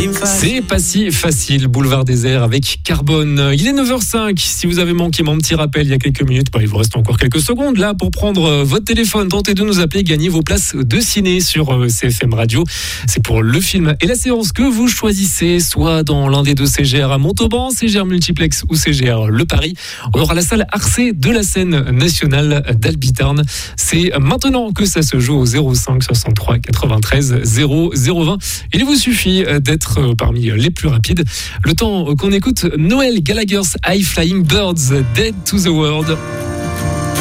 C'est pas si facile, Boulevard Désert avec Carbone. Il est 9h05. Si vous avez manqué mon petit rappel il y a quelques minutes, il vous reste encore quelques secondes là pour prendre votre téléphone. Tentez de nous appeler, gagner vos places de ciné sur CFM Radio. C'est pour le film et la séance que vous choisissez, soit dans l'un des deux CGR à Montauban, CGR Multiplex ou CGR Le Paris. On aura la salle Arcé de la scène nationale d'Albitarn. C'est maintenant que ça se joue au 05 63 93 0020. Il vous suffit d'être parmi les plus rapides. Le temps qu'on écoute Noël Gallagher's High Flying Birds, Dead to the World.